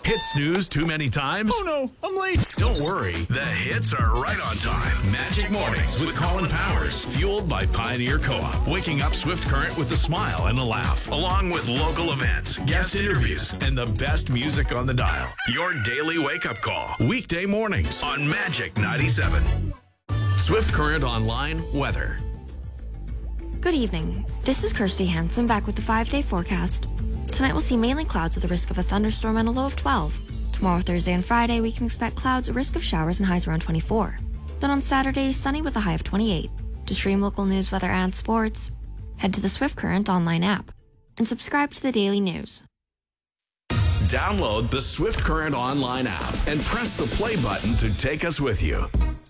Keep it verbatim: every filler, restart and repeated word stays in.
Hit snooze too many times? Oh no, I'm late. Don't worry, the hits are right on time. Magic Mornings with Colin Powers, fueled by Pioneer Co-op. Waking up Swift Current with a smile and a laugh, along with local events, guest interviews, and the best music on the dial. Your daily wake-up call. Weekday mornings on Magic ninety-seven. Swift Current Online weather. Good evening. This is Kirsty Hansen back with the five-day forecast. Tonight we'll see mainly clouds with a risk of a thunderstorm and a low of twelve. Tomorrow, Thursday, and Friday, we can expect clouds, a risk of showers, and highs around twenty-four. Then on Saturday, sunny with a high of twenty-eight. To stream local news, weather, and sports, head to the Swift Current online app and subscribe to the daily news. Download the Swift Current online app and press the play button to take us with you.